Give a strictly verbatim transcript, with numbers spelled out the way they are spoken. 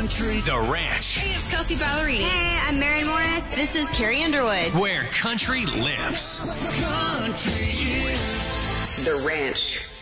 Country. The Ranch. Hey, it's Kelsey Ballerini. Hey, I'm Maren Morris. This is Carrie Underwood. Where country lives. Country is The Ranch.